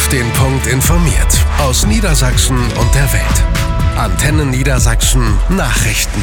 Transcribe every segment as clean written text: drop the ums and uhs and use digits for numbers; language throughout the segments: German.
Auf den Punkt informiert. Aus Niedersachsen und der Welt. Antenne Niedersachsen Nachrichten.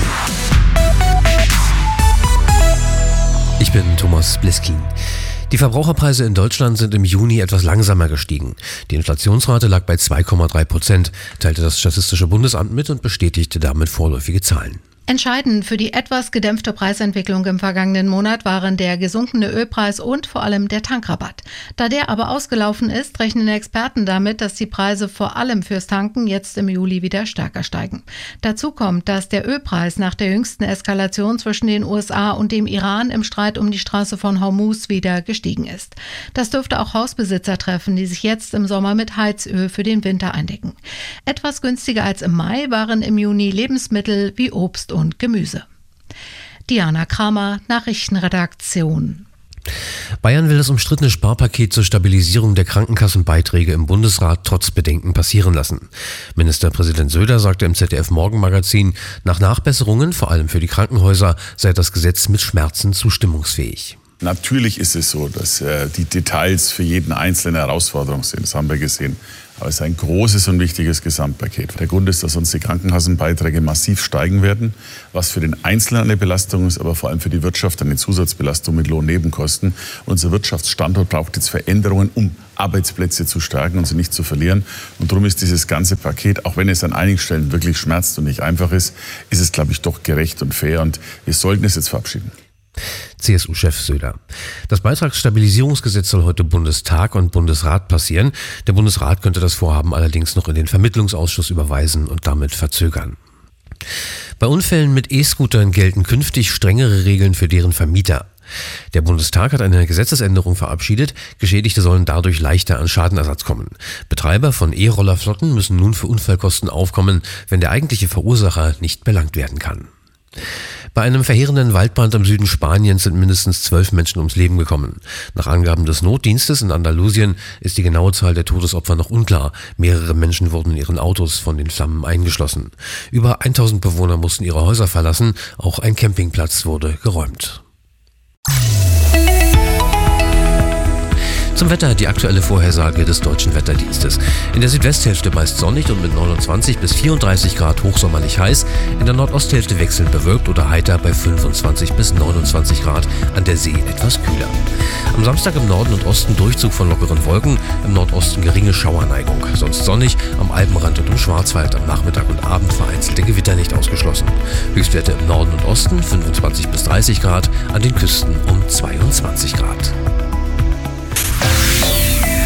Ich bin Thomas Bliskin. Die Verbraucherpreise in Deutschland sind im Juni etwas langsamer gestiegen. Die Inflationsrate lag bei 2,3%, teilte das Statistische Bundesamt mit und bestätigte damit vorläufige Zahlen. Entscheidend für die etwas gedämpfte Preisentwicklung im vergangenen Monat waren der gesunkene Ölpreis und vor allem der Tankrabatt. Da der aber ausgelaufen ist, rechnen Experten damit, dass die Preise vor allem fürs Tanken jetzt im Juli wieder stärker steigen. Dazu kommt, dass der Ölpreis nach der jüngsten Eskalation zwischen den USA und dem Iran im Streit um die Straße von Hormuz wieder gestiegen ist. Das dürfte auch Hausbesitzer treffen, die sich jetzt im Sommer mit Heizöl für den Winter eindecken. Etwas günstiger als im Mai waren im Juni Lebensmittel wie Obst und Gemüse. Diana Kramer, Nachrichtenredaktion. Bayern will das umstrittene Sparpaket zur Stabilisierung der Krankenkassenbeiträge im Bundesrat trotz Bedenken passieren lassen. Ministerpräsident Söder sagte im ZDF-Morgenmagazin, nach Nachbesserungen, vor allem für die Krankenhäuser, sei das Gesetz mit Schmerzen zustimmungsfähig. Natürlich ist es so, dass die Details für jeden Einzelnen Herausforderung sind. Das haben wir gesehen. Aber es ist ein großes und wichtiges Gesamtpaket. Der Grund ist, dass uns die Krankenkassenbeiträge massiv steigen werden, was für den Einzelnen eine Belastung ist, aber vor allem für die Wirtschaft eine Zusatzbelastung mit Lohnnebenkosten. Unser Wirtschaftsstandort braucht jetzt Veränderungen, um Arbeitsplätze zu stärken und sie nicht zu verlieren. Und darum ist dieses ganze Paket, auch wenn es an einigen Stellen wirklich schmerzt und nicht einfach ist es, glaube ich, doch gerecht und fair. Und wir sollten es jetzt verabschieden. CSU-Chef Söder. Das Beitragsstabilisierungsgesetz soll heute Bundestag und Bundesrat passieren. Der Bundesrat könnte das Vorhaben allerdings noch in den Vermittlungsausschuss überweisen und damit verzögern. Bei Unfällen mit E-Scootern gelten künftig strengere Regeln für deren Vermieter. Der Bundestag hat eine Gesetzesänderung verabschiedet. Geschädigte sollen dadurch leichter an Schadenersatz kommen. Betreiber von E-Rollerflotten müssen nun für Unfallkosten aufkommen, wenn der eigentliche Verursacher nicht belangt werden kann. Bei einem verheerenden Waldbrand im Süden Spaniens sind mindestens 12 Menschen ums Leben gekommen. Nach Angaben des Notdienstes in Andalusien ist die genaue Zahl der Todesopfer noch unklar. Mehrere Menschen wurden in ihren Autos von den Flammen eingeschlossen. Über 1000 Bewohner mussten ihre Häuser verlassen. Auch ein Campingplatz wurde geräumt. Zum Wetter die aktuelle Vorhersage des Deutschen Wetterdienstes. In der Südwesthälfte meist sonnig und mit 29 bis 34 Grad hochsommerlich heiß. In der Nordosthälfte wechselnd bewölkt oder heiter bei 25 bis 29 Grad. An der See etwas kühler. Am Samstag im Norden und Osten Durchzug von lockeren Wolken. Im Nordosten geringe Schauerneigung. Sonst sonnig, am Alpenrand und im Schwarzwald am Nachmittag und Abend vereinzelte Gewitter nicht ausgeschlossen. Höchstwerte im Norden und Osten 25 bis 30 Grad. An den Küsten um 22 Grad.